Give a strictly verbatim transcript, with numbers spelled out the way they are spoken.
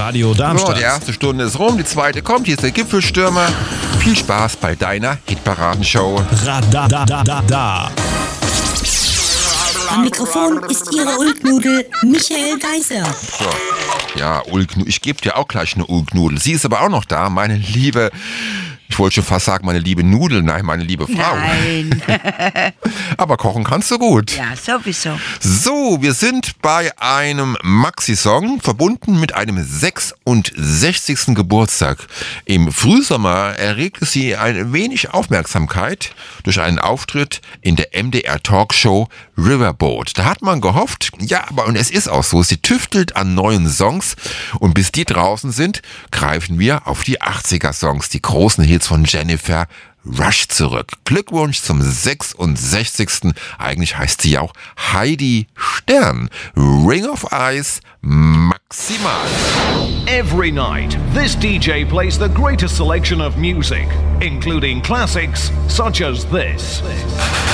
Radio Darmstadt. So, die erste Stunde ist rum, die zweite kommt. Hier ist der Gipfelstürmer. Viel Spaß bei deiner Hitparadenshow. Radadadada. Am Mikrofon ist Ihre Ulknudel Michael Geiser. So. Ja, Ulknudel. Ich gebe dir auch gleich eine Ulknudel. Sie ist aber auch noch da, meine liebe... Ich wollte schon fast sagen, meine liebe Nudel, nein, meine liebe Frau. Nein. Aber kochen kannst du gut. Ja, sowieso. So, wir sind bei einem Maxi-Song, verbunden mit einem sechsundsechzigsten Geburtstag. Im Frühsommer erregte sie ein wenig Aufmerksamkeit durch einen Auftritt in der M D R-Talkshow Riverboat. Da hat man gehofft, ja, aber und es ist auch so, sie tüftelt an neuen Songs und bis die draußen sind, greifen wir auf die achtziger-Songs, die großen Hits von Jennifer Rush zurück. Glückwunsch zum sechsundsechzigsten Eigentlich heißt sie auch Heidi Stern. Ring of Ice Maximal. Every night, this D J plays the greatest selection of music, including classics such as this.